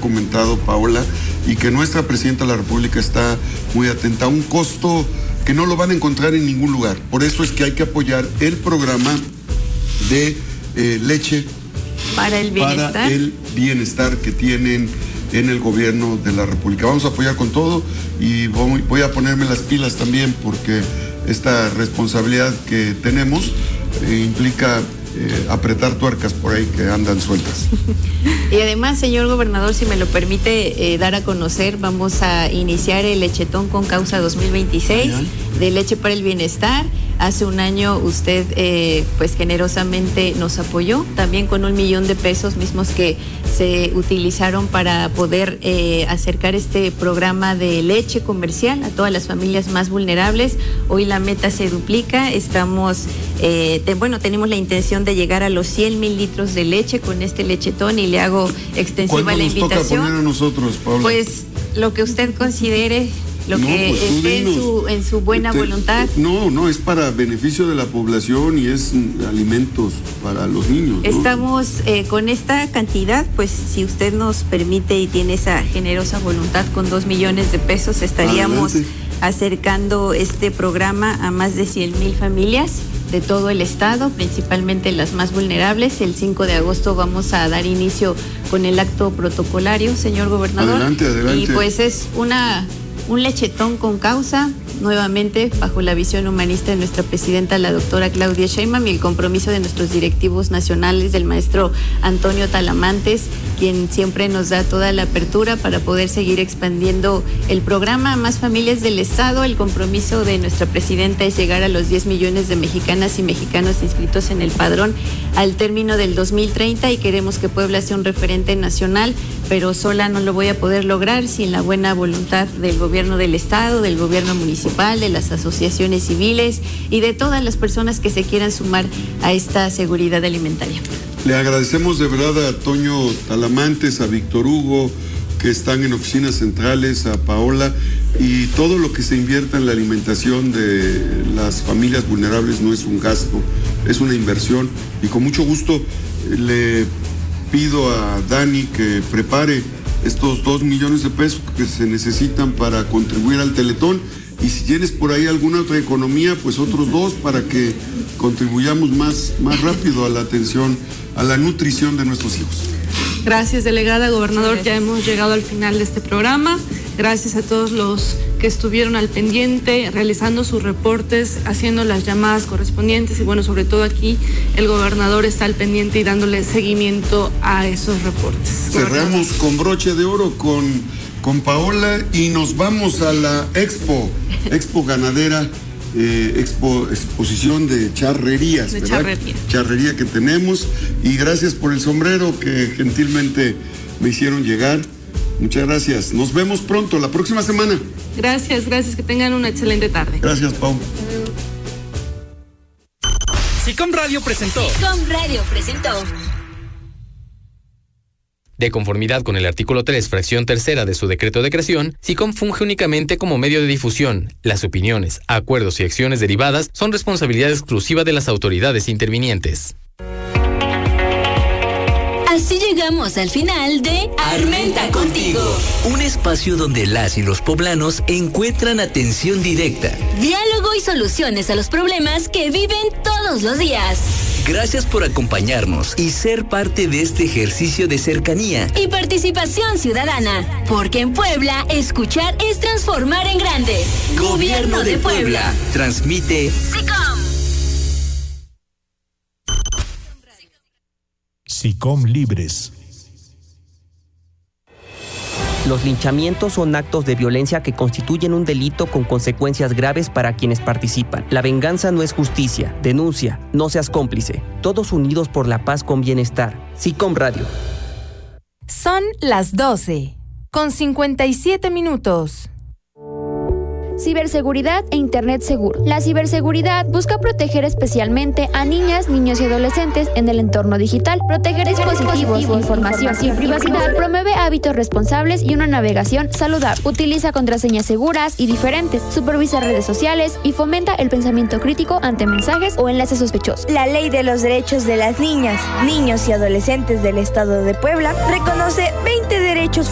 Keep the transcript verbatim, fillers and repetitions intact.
comentado Paola y que nuestra Presidenta de la República está muy atenta a un costo que no lo van a encontrar en ningún lugar. Por eso es que hay que apoyar el programa de eh, leche para el bienestar. Para el bienestar que tienen en el gobierno de la República. Vamos a apoyar con todo y voy, voy a ponerme las pilas también porque esta responsabilidad que tenemos eh, implica eh, apretar tuercas por ahí que andan sueltas. Y además, señor gobernador, si me lo permite eh, dar a conocer, vamos a iniciar el Lechetón con Causa dos mil veintiséis de Leche para el Bienestar. Hace un año usted eh, pues generosamente nos apoyó también con un millón de pesos mismos que se utilizaron para poder eh, acercar este programa de leche comercial a todas las familias más vulnerables. Hoy la meta se duplica, estamos, eh, te, bueno, tenemos la intención de llegar a los cien mil litros de leche con este lechetón y le hago extensiva la invitación. ¿Cuánto nos toca poner a nosotros, Paula? Pues lo que usted considere. Lo no, que pues esté en su, en su buena te, voluntad. No, no, es para beneficio de la población y es alimentos para los niños, ¿no? Estamos eh, con esta cantidad, pues si usted nos permite y tiene esa generosa voluntad, con dos millones de pesos estaríamos Adelante. acercando este programa a más de cien mil familias de todo el estado, principalmente las más vulnerables. El cinco de agosto vamos a dar inicio con el acto protocolario, señor gobernador. Adelante, adelante. Y pues es una... un lechetón con causa, nuevamente bajo la visión humanista de nuestra presidenta, la doctora Claudia Sheinbaum, y el compromiso de nuestros directivos nacionales, del maestro Antonio Talamantes, quien siempre nos da toda la apertura para poder seguir expandiendo el programa a más familias del estado. El compromiso de nuestra presidenta es llegar a los diez millones de mexicanas y mexicanos inscritos en el padrón al término del dos mil treinta, y queremos que Puebla sea un referente nacional, pero sola no lo voy a poder lograr sin la buena voluntad del gobierno del estado, del gobierno municipal, de las asociaciones civiles y de todas las personas que se quieran sumar a esta seguridad alimentaria. Le agradecemos de verdad a Toño Talamantes, a Víctor Hugo, que están en oficinas centrales, a Paola, y todo lo que se invierta en la alimentación de las familias vulnerables no es un gasto, es una inversión, y con mucho gusto le pido a Dani que prepare estos dos millones de pesos que se necesitan para contribuir al Teletón, y si tienes por ahí alguna otra economía, pues otros dos para que contribuyamos más, más rápido a la atención, a la nutrición de nuestros hijos. Gracias, delegada, gobernador, ya hemos llegado al final de este programa. Gracias a todos los que estuvieron al pendiente, realizando sus reportes, haciendo las llamadas correspondientes, y bueno, sobre todo aquí el gobernador está al pendiente y dándole seguimiento a esos reportes. Cerramos con broche de oro con, con Paola y nos vamos a la Expo, Expo Ganadera, eh, expo, exposición de charrerías, de ¿verdad? charrería. Charrería que tenemos, y gracias por el sombrero que gentilmente me hicieron llegar. Muchas gracias. Nos vemos pronto, la próxima semana. Gracias, gracias. Que tengan una excelente tarde. Gracias, Pau. SICOM Radio presentó. SICOM Radio presentó. De conformidad con el artículo tres, fracción tercera de su decreto de creación, SICOM funge únicamente como medio de difusión. Las opiniones, acuerdos y acciones derivadas son responsabilidad exclusiva de las autoridades intervinientes. Así llegamos al final de Armenta Contigo. Un espacio donde las y los poblanos encuentran atención directa, diálogo y soluciones a los problemas que viven todos los días. Gracias por acompañarnos y ser parte de este ejercicio de cercanía y participación ciudadana. Porque en Puebla, escuchar es transformar en grande. Gobierno de Puebla. Transmite SICOM. SICOM Libres. Los linchamientos son actos de violencia que constituyen un delito con consecuencias graves para quienes participan. La venganza no es justicia. Denuncia, no seas cómplice. Todos unidos por la paz con bienestar. SICOM Radio. Son las doce, con cincuenta y siete minutos. Ciberseguridad e Internet seguro. La ciberseguridad busca proteger especialmente a niñas, niños y adolescentes en el entorno digital, proteger dispositivos, información y privacidad, promueve hábitos responsables y una navegación saludable, utiliza contraseñas seguras y diferentes, supervisa redes sociales y fomenta el pensamiento crítico ante mensajes o enlaces sospechosos. La Ley de los Derechos de las Niñas, Niños y Adolescentes del Estado de Puebla reconoce veinte derechos